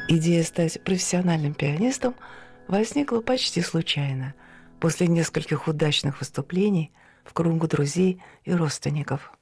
Идея стать профессиональным пианистом возникла почти случайно, после нескольких удачных выступлений в кругу друзей и родственников.